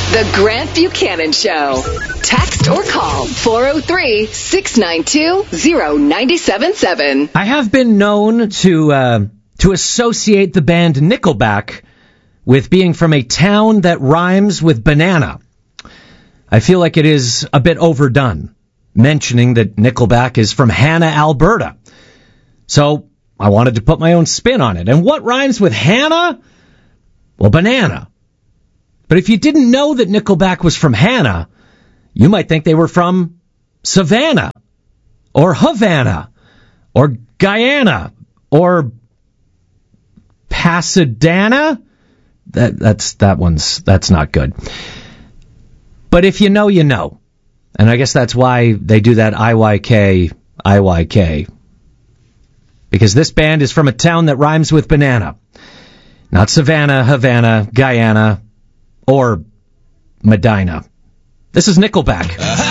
The Grant Buchanan Show. Text or call 403-692-0977. I have been known to associate the band Nickelback with being from a town that rhymes with banana. I feel like it is a bit overdone, mentioning that Nickelback is from Hanna, Alberta. So I wanted to put my own spin on it. And what rhymes with Hanna? Well, banana. But if you didn't know that Nickelback was from Hanna, you might think they were from Savannah, or Havana, or Guyana, or Pasadena. That's not good. But if you know, you know. And I guess that's why they do that IYK. Because this band is from a town that rhymes with banana. Not Savannah, Havana, Guyana, or Medina. This is Nickelback.